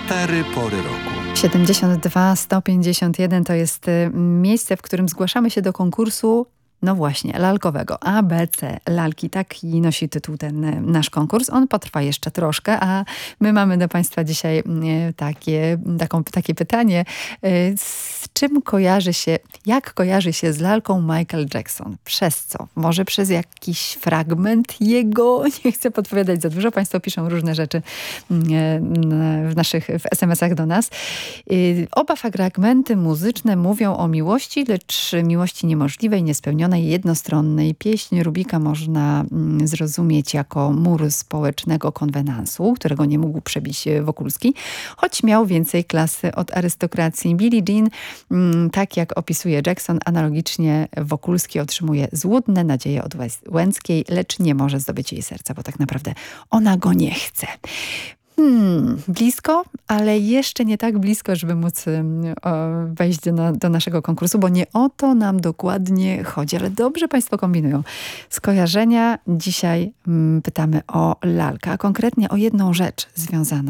4 pory roku. 72 151 to jest miejsce, w którym zgłaszamy się do konkursu, no właśnie, lalkowego. ABC Lalki, taki nosi tytuł ten nasz konkurs. On potrwa jeszcze troszkę, a my mamy do Państwa dzisiaj takie pytanie. Jak kojarzy się z lalką Michael Jackson? Przez co? Może przez jakiś fragment jego? Nie chcę podpowiadać za dużo. Państwo piszą różne rzeczy w SMS-ach do nas. Oba fragmenty muzyczne mówią o miłości, lecz miłości niemożliwej, niespełnionej, jednostronnej. Pieśń Rubika można zrozumieć jako mur społecznego konwenansu, którego nie mógł przebić Wokulski, choć miał więcej klasy od arystokracji. Billie Jean, tak jak opisuje Jackson, analogicznie Wokulski otrzymuje złudne nadzieje od Łęckiej, lecz nie może zdobyć jej serca, bo tak naprawdę ona go nie chce. Blisko, ale jeszcze nie tak blisko, żeby móc wejść do naszego konkursu, bo nie o to nam dokładnie chodzi, ale dobrze Państwo kombinują. Skojarzenia dzisiaj pytamy o lalkę, a konkretnie o jedną rzecz związaną